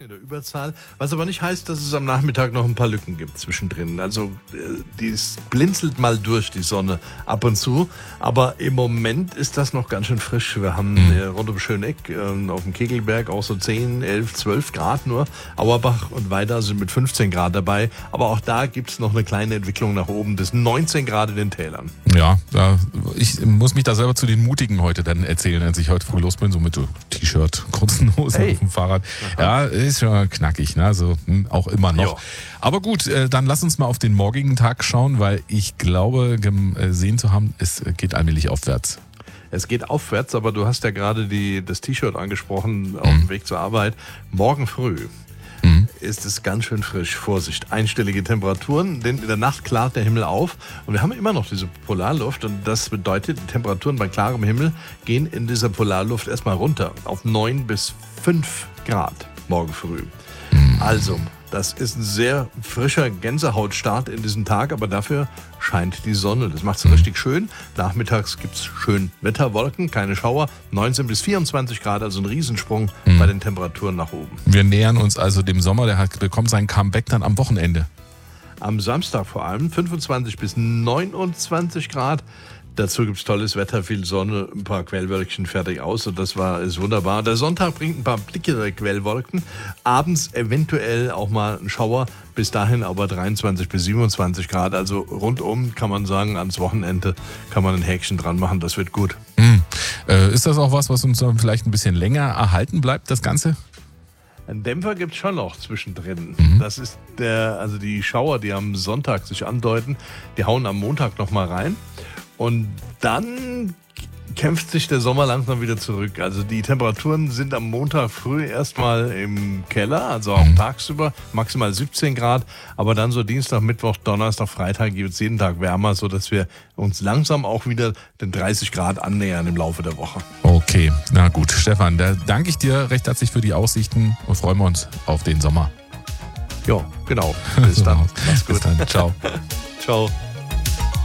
in der Überzahl, was aber nicht heißt, dass es am Nachmittag noch ein paar Lücken gibt zwischendrin. Also die blinzelt mal durch, die Sonne ab und zu, aber im Moment ist das noch ganz schön frisch. Wir haben rund um Schöneck auf dem Kegelberg auch so 10, 11, 12 Grad nur. Auerbach und Weida sind mit 15 Grad dabei, aber auch da gibt's noch eine kleine Entwicklung nach oben bis 19 Grad in den Tälern. Ja, ich muss mich da selber zu den Mutigen heute dann erzählen, als ich heute früh los bin, so mit T-Shirt, kurzen Hosen auf dem Fahrrad. Aha. Ja, ist schon knackig, ne? Also auch immer noch. Jo. Aber gut, dann lass uns mal auf den morgigen Tag schauen, weil ich glaube, gesehen zu haben, es geht allmählich aufwärts. Es geht aufwärts, aber du hast ja gerade das T-Shirt angesprochen auf dem Weg zur Arbeit. Morgen früh ist es ganz schön frisch. Vorsicht, einstellige Temperaturen, denn in der Nacht klart der Himmel auf und wir haben immer noch diese Polarluft und das bedeutet, die Temperaturen bei klarem Himmel gehen in dieser Polarluft erstmal runter auf 9 bis 5 Grad morgen früh. Also, das ist ein sehr frischer Gänsehautstart in diesen Tag, aber dafür scheint die Sonne. Das macht es richtig schön. Nachmittags gibt es schön Wetterwolken, keine Schauer. 19 bis 24 Grad, also ein Riesensprung bei den Temperaturen nach oben. Wir nähern uns also dem Sommer, der bekommt sein Comeback dann am Wochenende. Am Samstag vor allem 25 bis 29 Grad. Dazu gibt es tolles Wetter, viel Sonne, ein paar Quellwölkchen fertig aus und das ist wunderbar. Der Sonntag bringt ein paar blickige Quellwolken, abends eventuell auch mal ein Schauer, bis dahin aber 23 bis 27 Grad. Also rundum kann man sagen, ans Wochenende kann man ein Häkchen dran machen, das wird gut. Ist das auch was uns dann vielleicht ein bisschen länger erhalten bleibt, das Ganze? Ein Dämpfer gibt es schon noch zwischendrin. Das ist die Schauer, die am Sonntag sich andeuten, die hauen am Montag nochmal rein. Und dann kämpft sich der Sommer langsam wieder zurück. Also die Temperaturen sind am Montag früh erstmal im Keller, also auch tagsüber maximal 17 Grad. Aber dann so Dienstag, Mittwoch, Donnerstag, Freitag gibt es jeden Tag wärmer, sodass wir uns langsam auch wieder den 30 Grad annähern im Laufe der Woche. Okay, na gut. Stefan, da danke ich dir recht herzlich für die Aussichten und freuen wir uns auf den Sommer. Ja, genau. Bis dann. Mach's gut. Bis dann. Ciao. Ciao.